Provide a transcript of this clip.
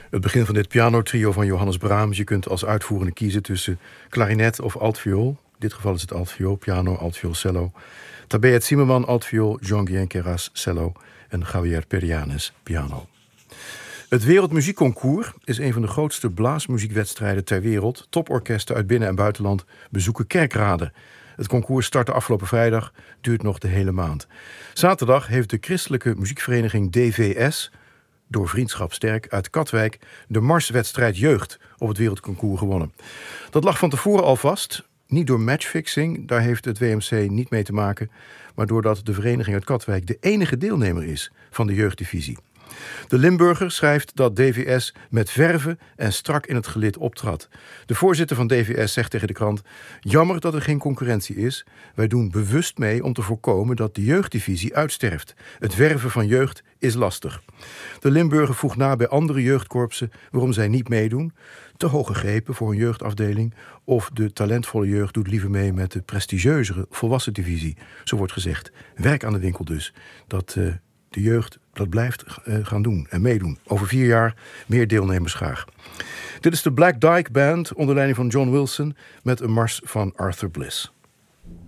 Het begin van dit pianotrio van Johannes Brahms. Je kunt als uitvoerende kiezen tussen klarinet of altviool. In dit geval is het altviool, piano, altviool, cello. Tabea Zimmermann, altviool, Jean-Guyen Queyras, cello en Javier Perianes, piano. Het Wereldmuziekconcours is een van de grootste blaasmuziekwedstrijden ter wereld. Toporkesten uit binnen- en buitenland bezoeken Kerkrade. Het concours startte afgelopen vrijdag, duurt nog de hele maand. Zaterdag heeft de christelijke muziekvereniging DVS, door Vriendschap Sterk uit Katwijk, de marswedstrijd jeugd op het wereldconcours gewonnen. Dat lag van tevoren al vast, niet door matchfixing, daar heeft het WMC niet mee te maken, maar doordat de vereniging uit Katwijk de enige deelnemer is van de jeugddivisie. De Limburger schrijft dat DVS met verve en strak in het gelid optrad. De voorzitter van DVS zegt tegen de krant: jammer dat er geen concurrentie is. Wij doen bewust mee om te voorkomen dat de jeugddivisie uitsterft. Het werven van jeugd is lastig. De Limburger voegt na bij andere jeugdkorpsen waarom zij niet meedoen. Te hoog gegrepen voor een jeugdafdeling, of de talentvolle jeugd doet liever mee met de prestigieuzere volwassen divisie. Zo wordt gezegd. Werk aan de winkel dus. Dat de jeugd dat blijft gaan doen en meedoen. Over 4 jaar meer deelnemers graag. Dit is de Black Dyke Band onder leiding van John Wilson met een mars van Arthur Bliss.